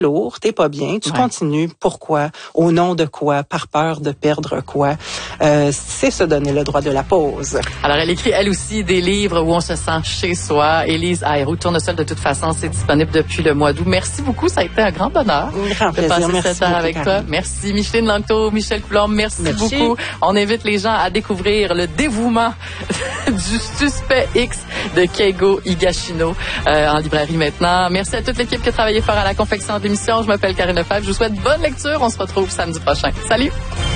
lourd, t'es pas bien, tu continues. Pourquoi? Au nom de quoi? Par peur de perdre quoi? C'est se donner le droit de la pause. Alors, elle écrit, elle aussi, des livres où on se sent chez soi. Élise Ayroux, Tournesol de toute façon, c'est disponible depuis le mois d'août. Merci beaucoup, ça a été un grand bonheur Grand plaisir. de passer Merci cette heure avec Karine. toi. Merci Micheline Langto, Michel Coulombe, merci beaucoup. On invite les gens à découvrir le dévouement du suspect X de Keigo Higashino en librairie maintenant. Merci à toute l'équipe qui a travaillé fort à la confection de l'émission. Je m'appelle Karine Lefebvre. Je vous souhaite bonne lecture. On se retrouve samedi prochain. Salut!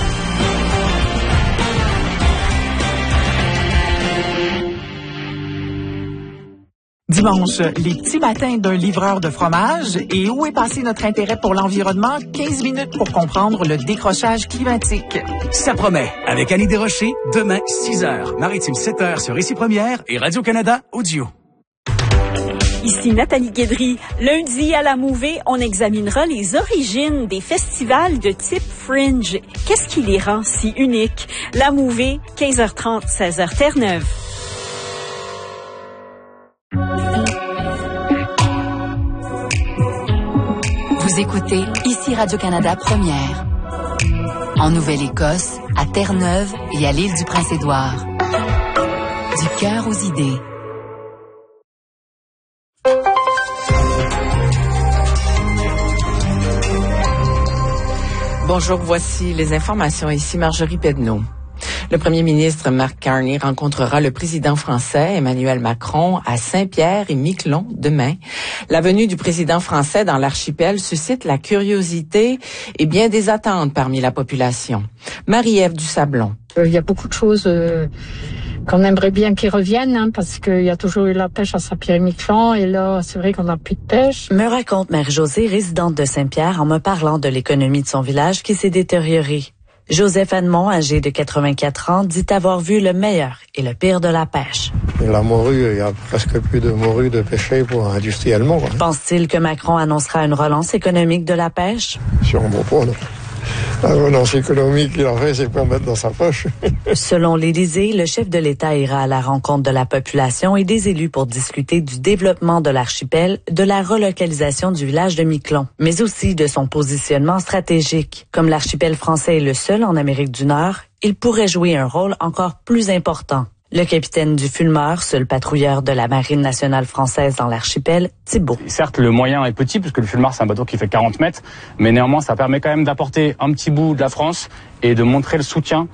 Dimanche, les petits matins d'un livreur de fromage. Et où est passé notre intérêt pour l'environnement? 15 minutes pour comprendre le décrochage climatique. Ça promet. Avec Annie Desrochers, demain, 6h. Maritime 7h sur Ici Première et Radio-Canada Audio. Ici Nathalie Guédry. Lundi à la Mouvée, on examinera les origines des festivals de type Fringe. Qu'est-ce qui les rend si uniques? La Mouvée, 15h30, 16h Terre-Neuve. Vous écoutez Ici Radio-Canada Première. En Nouvelle-Écosse, à Terre-Neuve et à l'île du Prince-Édouard. Du cœur aux idées. Bonjour, voici les informations. Ici Marjorie Pedneau. Le premier ministre Mark Carney rencontrera le président français Emmanuel Macron à Saint-Pierre et Miquelon demain. La venue du président français dans l'archipel suscite la curiosité et bien des attentes parmi la population. Marie-Ève Dusablon. Il y a beaucoup de choses qu'on aimerait bien qu'ils reviennent, parce qu'il y a toujours eu la pêche à Saint-Pierre-et-Miquelon, et là, c'est vrai qu'on n'a plus de pêche. Me raconte Marie-Josée, résidente de Saint-Pierre, en me parlant de l'économie de son village qui s'est détériorée. Joseph Edmond, âgé de 84 ans, dit avoir vu le meilleur et le pire de la pêche. La morue, il y a presque plus de morue de pêcher pour industriellement. Hein. Pense-t-il que Macron annoncera une relance économique de la pêche? Sûrement pas, non. La relance économique qu'il a fait, c'est pour mettre dans sa poche. Selon l'Élysée, le chef de l'État ira à la rencontre de la population et des élus pour discuter du développement de l'archipel, de la relocalisation du village de Miquelon, mais aussi de son positionnement stratégique. Comme l'archipel français est le seul en Amérique du Nord, il pourrait jouer un rôle encore plus important. Le capitaine du Fulmar, seul patrouilleur de la Marine nationale française dans l'archipel, Thibault. Certes, le moyen est petit, puisque le Fulmar, c'est un bateau qui fait 40 mètres, mais néanmoins, ça permet quand même d'apporter un petit bout de la France et de montrer le soutien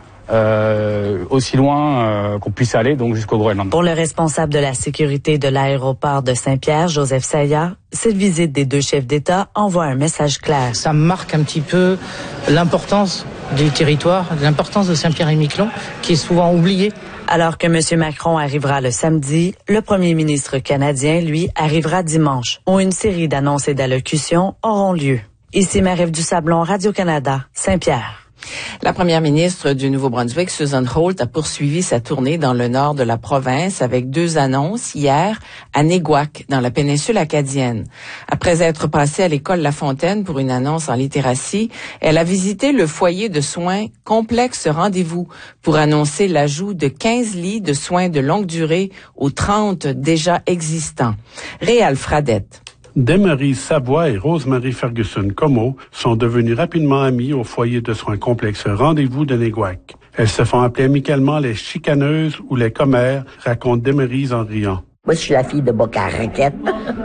aussi loin qu'on puisse aller, donc jusqu'au Groenland. Pour le responsable de la sécurité de l'aéroport de Saint-Pierre, Joseph Saya, cette visite des deux chefs d'État envoie un message clair. Ça marque un petit peu l'importance du territoire, l'importance de Saint-Pierre-et-Miquelon, qui est souvent oubliée. Alors que M. Macron arrivera le samedi, le premier ministre canadien, lui, arrivera dimanche, où une série d'annonces et d'allocutions auront lieu. Ici Marie-Ève Dusablon, Radio-Canada, Saint-Pierre. La première ministre du Nouveau-Brunswick, Susan Holt, a poursuivi sa tournée dans le nord de la province avec deux annonces hier à Neguac, dans la péninsule acadienne. Après être passée à l'école La Fontaine pour une annonce en littératie, elle a visité le foyer de soins Complexe Rendez-vous pour annoncer l'ajout de 15 lits de soins de longue durée aux 30 déjà existants. Réal Fradette. Demarie Savoie et Rosemary Ferguson-Como sont devenues rapidement amies au foyer de soins complexe Rendez-vous de Neguac. Elles se font appeler amicalement les chicaneuses ou les commères, raconte Demarie en riant. Moi, je suis la fille de Boca-Raquette.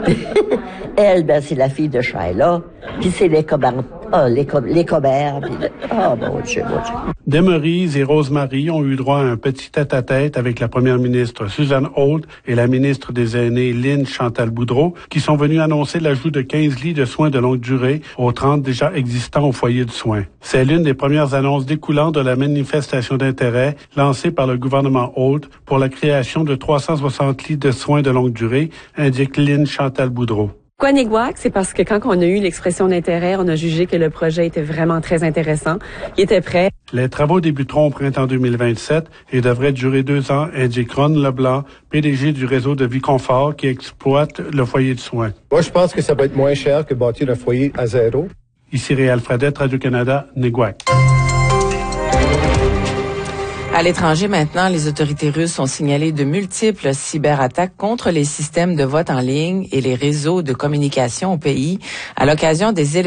Elle, c'est la fille de Shaila. Puis c'est les commères. Les commères. Mon Dieu. Demarise et Rosemary ont eu droit à un petit tête-à-tête avec la première ministre Susan Holt et la ministre des Aînés Lynn Chantal Boudreau, qui sont venus annoncer l'ajout de 15 lits de soins de longue durée aux 30 déjà existants au foyer de soins. C'est l'une des premières annonces découlant de la manifestation d'intérêt lancée par le gouvernement Holt pour la création de 360 lits de soins de longue durée, indique Lynn Chantal Boudreau. Pourquoi Neguac? C'est parce que quand on a eu l'expression d'intérêt, on a jugé que le projet était vraiment très intéressant. Il était prêt. Les travaux débuteront au printemps 2027 et devraient durer 2 ans, indique Ron Leblanc, PDG du réseau de Vie-Confort qui exploite le foyer de soins. Moi, je pense que ça va être moins cher que bâtir un foyer à zéro. Ici Réal Fradette, Radio-Canada, Neguac. À l'étranger maintenant, les autorités russes ont signalé de multiples cyberattaques contre les systèmes de vote en ligne et les réseaux de communication au pays à l'occasion des élections